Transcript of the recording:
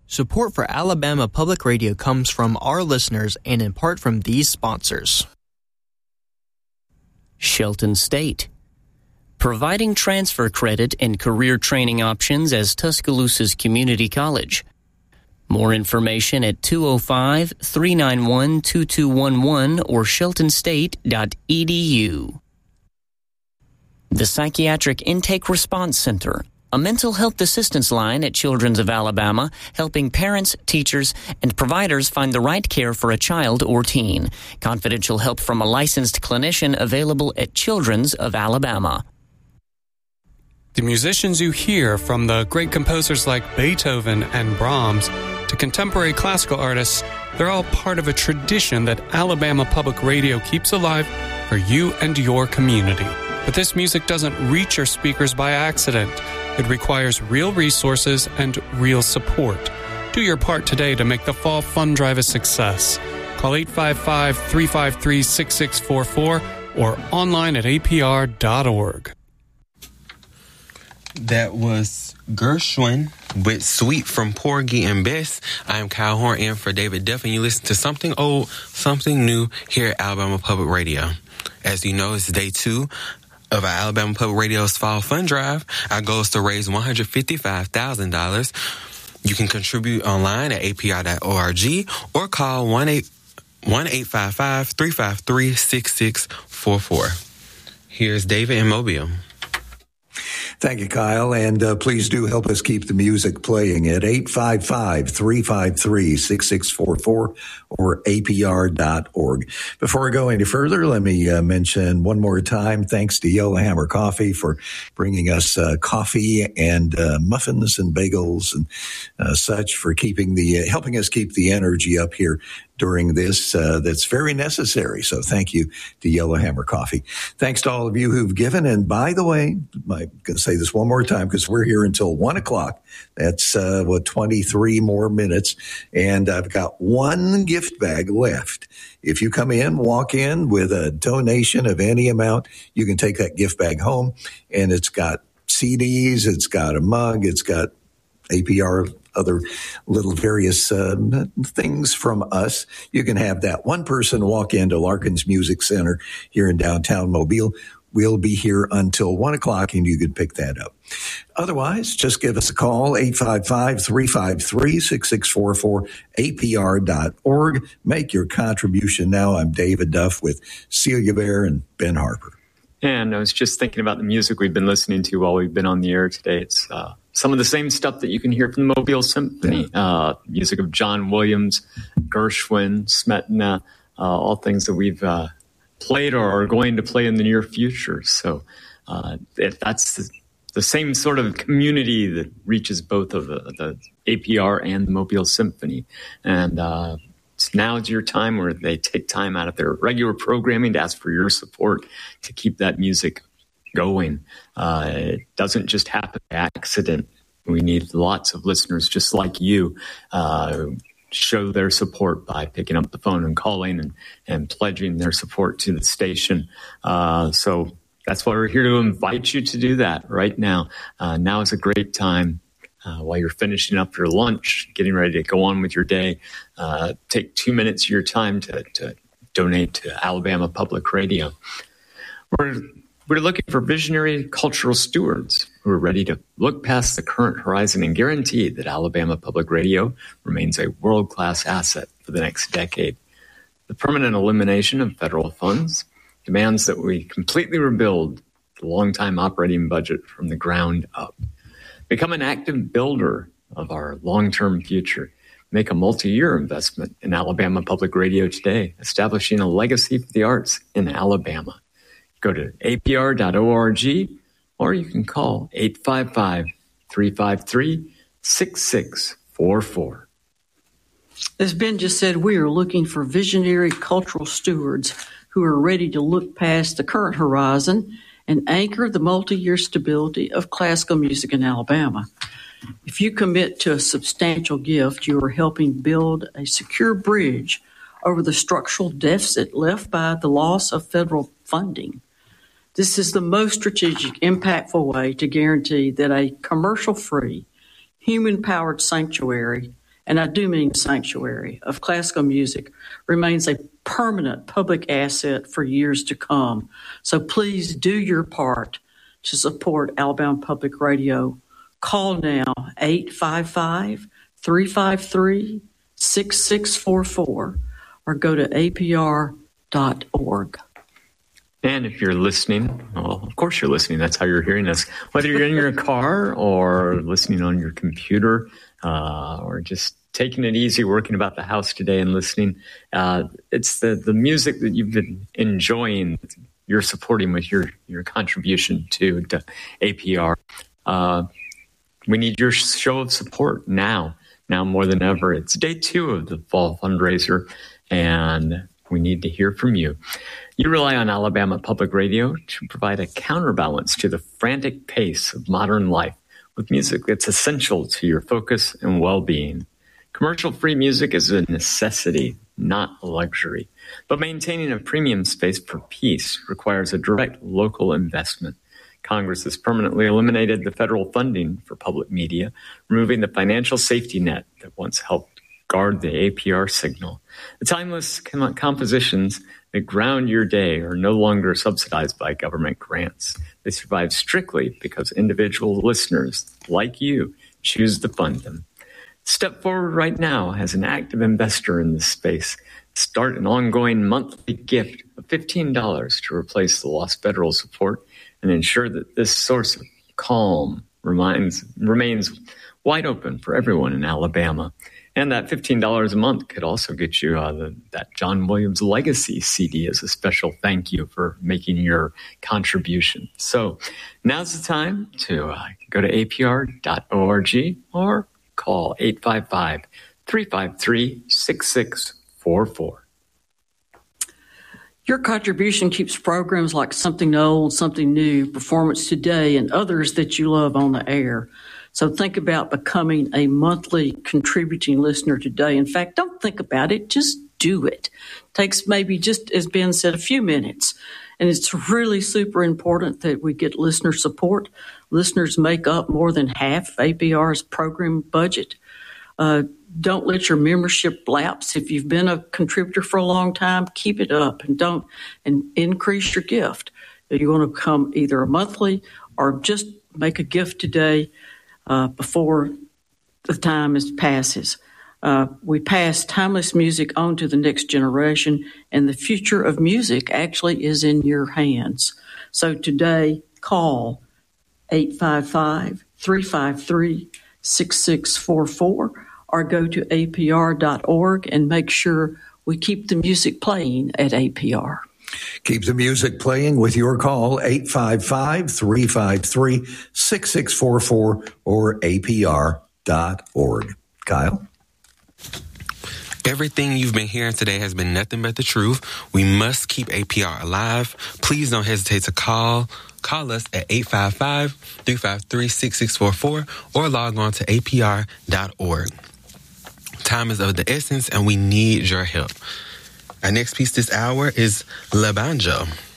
Support for Alabama Public Radio comes from our listeners and in part from these sponsors. Shelton State, providing transfer credit and career training options as Tuscaloosa's community college. More information at 205-391-2211 or sheltonstate.edu. The Psychiatric Intake Response Center, a mental health assistance line at Children's of Alabama, helping parents, teachers, and providers find the right care for a child or teen. Confidential help from a licensed clinician available at Children's of Alabama. The musicians you hear, from the great composers like Beethoven and Brahms to contemporary classical artists, they're all part of a tradition that Alabama Public Radio keeps alive for you and your community. But this music doesn't reach your speakers by accident. It requires real resources and real support. Do your part today to make the Fall Fund Drive a success. Call 855-353-6644 or online at apr.org. That was Gershwin with Sweet from Porgy and Bess. I'm Kyle Horn in for David Duff, and you listen to Something Old, Something New here at Alabama Public Radio. As you know, it's day 2 of our Alabama Public Radio's Fall Fund Drive. Our goal is to raise $155,000. You can contribute online at apr.org or call 1-855-353-6644. Here's David in Mobile. Thank you, Kyle, and please do help us keep the music playing at 855-353-6644 or apr.org. Before I go any further, let me mention one more time, thanks to Yellowhammer Coffee for bringing us coffee and muffins and bagels and such, for helping us keep the energy up here during this that's very necessary. So thank you to Yellowhammer Coffee. Thanks to all of you who've given. And by the way, I'm going to say this one more time because we're here until 1 o'clock. That's 23 more minutes. And I've got one gift bag left. If you come in, walk in with a donation of any amount, you can take that gift bag home. And it's got CDs, it's got a mug, it's got APR, other little various things from us. You can have that. One person walk into Larkins Music Center here in downtown Mobile. We'll be here until 1 o'clock, and you can pick that up. Otherwise, just give us a call, 855-353-6644, apr.org. Make your contribution now. I'm David Duff with Celia Bear and Ben Harper. And I was just thinking about the music we've been listening to while we've been on the air today. It's some of the same stuff that you can hear from the Mobile Symphony, music of John Williams, Gershwin, Smetana, all things that we've played or are going to play in the near future. So that's the same sort of community that reaches both of the APR and the Mobile Symphony. And now is your time where they take time out of their regular programming to ask for your support to keep that music going. It doesn't just happen by accident. We need lots of listeners just like you show their support by picking up the phone and calling and pledging their support to the station. So that's why we're here to invite you to do that right now. Now is a great time. While you're finishing up your lunch, getting ready to go on with your day, take 2 minutes of your time to donate to Alabama Public Radio. We're looking for visionary cultural stewards who are ready to look past the current horizon and guarantee that Alabama Public Radio remains a world-class asset for the next decade. The permanent elimination of federal funds demands that we completely rebuild the long-time operating budget from the ground up. Become an active builder of our long-term future. Make a multi-year investment in Alabama Public Radio today, establishing a legacy for the arts in Alabama. Go to apr.org, or you can call 855-353-6644. As Ben just said, we are looking for visionary cultural stewards who are ready to look past the current horizon and anchor the multi-year stability of classical music in Alabama. If you commit to a substantial gift, you are helping build a secure bridge over the structural deficit left by the loss of federal funding. This is the most strategic, impactful way to guarantee that a commercial-free, human-powered sanctuary and I do mean sanctuary, of classical music remains a permanent public asset for years to come. So please do your part to support Alabama Public Radio. Call now 855-353-6644 or go to apr.org. And if you're listening, well, of course you're listening. That's how you're hearing us. Whether you're in your car or listening on your computer or just taking it easy, working about the house today and listening, it's the music that you've been enjoying, you're supporting with your contribution to APR. We need your show of support now more than ever. It's day 2 of the fall fundraiser, and we need to hear from you. You rely on Alabama Public Radio to provide a counterbalance to the frantic pace of modern life with music that's essential to your focus and well-being. Commercial-free music is a necessity, not a luxury. But maintaining a premium space for peace requires a direct local investment. Congress has permanently eliminated the federal funding for public media, removing the financial safety net that once helped guard the APR signal. The timeless compositions that ground your day are no longer subsidized by government grants. They survive strictly because individual listeners like you choose to fund them. Step forward right now as an active investor in this space. Start an ongoing monthly gift of $15 to replace the lost federal support and ensure that this source of calm remains wide open for everyone in Alabama. And that $15 a month could also get you that John Williams Legacy CD as a special thank you for making your contribution. So now's the time to go to apr.org or call 855-353-6644. Your contribution keeps programs like Something Old, Something New, Performance Today, and others that you love on the air. So think about becoming a monthly contributing listener today. In fact, don't think about it, just do it. Takes maybe, just as Ben said, a few minutes. And it's really super important that we get listener support. Listeners make up more than half of APR's program budget. Don't let your membership lapse. If you've been a contributor for a long time, keep it up and increase your gift. You want to become either a monthly or just make a gift today before the time passes. We pass timeless music on to the next generation, and the future of music actually is in your hands. So today, call 855-353-6644 or go to apr.org and make sure we keep the music playing at APR. Keep the music playing with your call, 855-353-6644 or apr.org. Kyle? Everything you've been hearing today has been nothing but the truth. We must keep APR alive. Please don't hesitate to call us at 855-353-6644 or log on to apr.org. Time is of the essence, and we need your help. Our next piece this hour is La Banjo.